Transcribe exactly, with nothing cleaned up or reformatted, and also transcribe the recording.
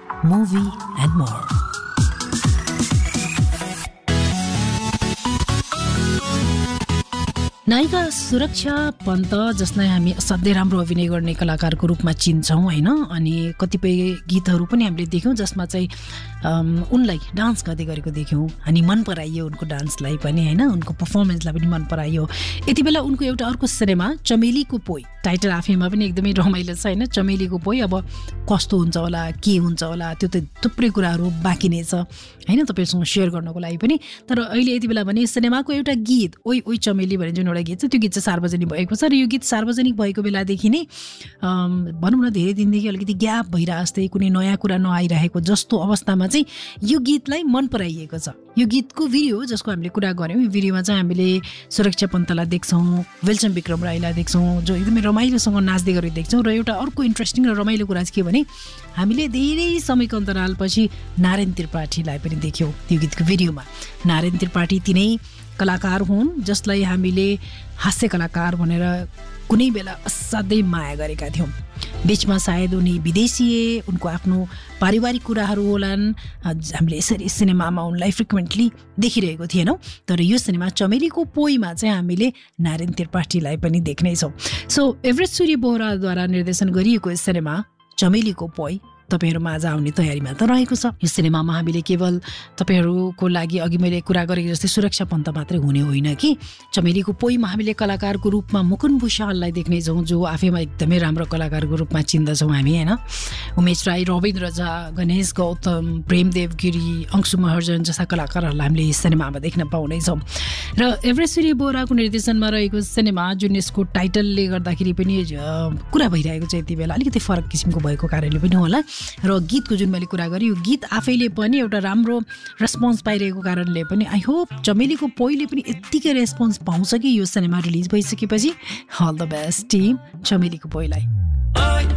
movie and more. नायिका सुरक्षा पन्त जसलाई हामी असाध्यै राम्रो अभिनय गर्ने कलाकारको रूपमा चिन्छौँ होइन, अनि कतिपय गीतहरू पनि हामीले देख्यौँ जसमा चाहिँ उनलाई डान्स गर्दै गरेको देख्यौँ अनि मन पराइयो उनको डान्सलाई पनि होइन, उनको पर्फर्मेन्सलाई पनि मन पराइयो। यति बेला उनको एउटा अर्को सिनेमा चमेलीको पोइ, टाइटल आफैमा पनि एकदमै रमाइलो छ होइन, चमेलीको पोइ। अब कस्तो हुन्छ होला, के हुन्छ होला, त्यो त थुप्रै कुराहरू बाँकी नै छ होइन तपाईँसँग सेयर गर्नको लागि पनि। तर अहिले यति बेला भने सिनेमाको एउटा गीत ओइ ओइ चमेली भन्ने जुन एउटा गीत छ त्यो गीत चाहिँ सार्वजनिक भएको छ र यो गीत सार्वजनिक भएको बेलादेखि नै भनौँ न धेरै दिनदेखि अलिकति ग्याप भइरहेको जस्तै, कुनै नयाँ कुरा नआइरहेको जस्तो अवस्थामा चाहिँ यो गीतलाई मन पराइएको छ। यो गीतको भिडियो जसको हामीले कुरा गऱ्यौँ, यो भिडियोमा चाहिँ हामीले सुरक्षा पन्तलाई देख्छौँ, विल्सन विक्रम राईलाई देख्छौँ जो एकदमै रमाइलोसँग नाच्दै गरेको देख्छौँ। र एउटा अर्को इन्ट्रेस्टिङ र रमाइलो कुरा चाहिँ के भने हामीले धेरै समयको अन्तरालपछि नारायण त्रिपाठीलाई पनि देख्यौँ यो गीतको भिडियोमा। नारायण त्रिपाठी तिनै कलाकार हुन् जसलाई हामीले हास्य कलाकार भनेर कुनै बेला असाध्यै माया गरेका थियौँ। बिचमा सायद उनी विदेशिए, उनको आफ्नो पारिवारिक कुराहरू होलान्, हामीले यसरी सिनेमामा उनलाई फ्रिक्वेन्टली देखिरहेको थिएनौँ। तर यो सिनेमा चमेलीको पोइमा चाहिँ हामीले नारायण त्रिपाठीलाई पनि देख्नेछौँ। सो एभरेस्ट सूर्य बोहराद्वारा निर्देशन गरिएको यस सिनेमा चमेलीको पोइ तपाईँहरूमा आज आउने तयारीमा त रहेको छ। यो सिनेमामा हामीले केवल तपाईँहरूको लागि अघि मैले कुरा गरेको जस्तै सुरक्षा पन्त मात्रै हुने होइन कि चमेलीको पोइमा हामीले कलाकारको रूपमा मुकुन्द भुषाललाई देख्नेछौँ जो आफैमा एकदमै राम्रो कलाकारको रूपमा चिन्दछौँ हामी होइन। उमेश राई, रविन्द्र झा, गणेश गौतम, प्रेमदेव गिरी, अंशु महर्जन जस्ता कलाकारहरूलाई हामीले यस सिनेमामा देख्न पाउनेछौँ। र एभरेस्ट सूर्य बोहराको निर्देशनमा रहेको सिनेमा जुन यसको टाइटलले गर्दाखेरि पनि कुरा भइरहेको छ यति बेला अलिकति फरक किसिमको भएको कारणले पनि होला। र गीतको जुन मैले कुरा गरेँ यो गीत आफैले पनि एउटा राम्रो रेस्पोन्स पाइरहेको कारणले पनि आई होप चमेलीको पोइले पनि यत्तिकै रेस्पोन्स पाउँछ कि यो सिनेमा रिलिज भइसकेपछि। All the best team चमेलीको पोइलाई।